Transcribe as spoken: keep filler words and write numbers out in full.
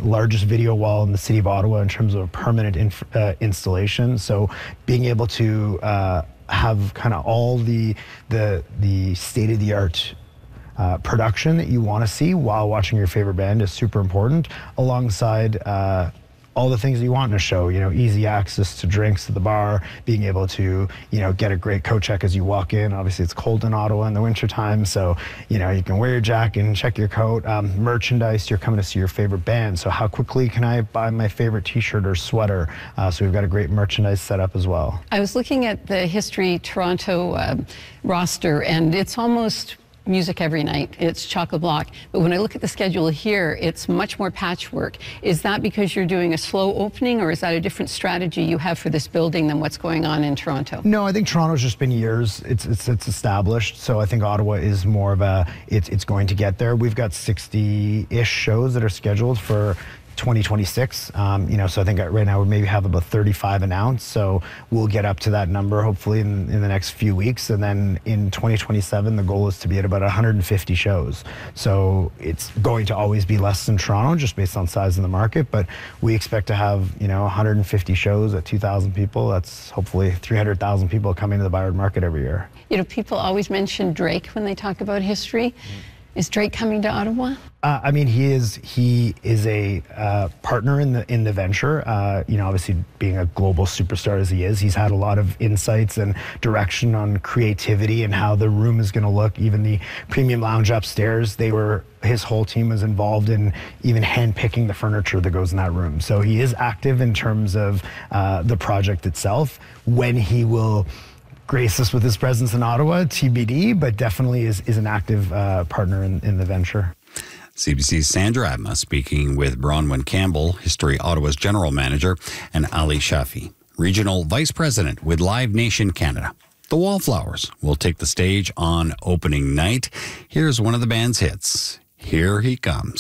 largest video wall in the city of Ottawa in terms of a permanent inf- uh, installation. So being able to uh, have kind of all the the the state-of-the-art Uh, production that you want to see while watching your favorite band is super important, alongside uh, all the things that you want in a show. You know, easy access to drinks at the bar, being able to, you know, get a great coat check as you walk in. Obviously, it's cold in Ottawa in the wintertime, so, you know, you can wear your jacket and check your coat. Um, merchandise, you're coming to see your favorite band, so how quickly can I buy my favorite t-shirt or sweater? Uh, so we've got a great merchandise set up as well. I was looking at the History Toronto uh, roster, and it's almost music every night. It's chock-a-block. But when I look at the schedule here, it's much more patchwork. Is that because you're doing a slow opening, or is that a different strategy you have for this building than what's going on in Toronto? No, I think Toronto's just been years. It's it's, it's established. So I think Ottawa is more of a, it's, it's going to get there. We've got sixty-ish shows that are scheduled for twenty twenty-six. Um, you know, so I think right now we maybe have about thirty-five announced. So we'll get up to that number hopefully in, in the next few weeks. And then in twenty twenty-seven, the goal is to be at about one hundred fifty shows. So it's going to always be less than Toronto just based on size of the market. But we expect to have, you know, one hundred fifty shows at two thousand people. That's hopefully three hundred thousand people coming to the Byward Market every year. You know, people always mention Drake when they talk about history. Mm. Is Drake coming to Ottawa? Uh, I mean, he is he is a uh, partner in the in the venture. Uh, you know, obviously being a global superstar as he is, he's had a lot of insights and direction on creativity and how the room is going to look. Even the premium lounge upstairs, they were his whole team was involved in even handpicking the furniture that goes in that room. So he is active in terms of uh, the project itself. When he will grace us with his presence in Ottawa, T B D, but definitely is, is an active uh, partner in, in the venture. C B C's Sandra Atma speaking with Bronwyn Campbell, History Ottawa's General Manager, and Ali Shafi, Regional Vice President with Live Nation Canada. The Wallflowers will take the stage on opening night. Here's one of the band's hits. Here He Comes.